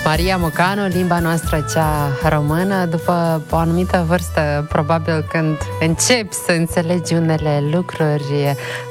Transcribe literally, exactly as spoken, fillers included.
Maria Mocanu, limba noastră cea română, după o anumită vârstă, probabil când începi să înțelegi unele lucruri,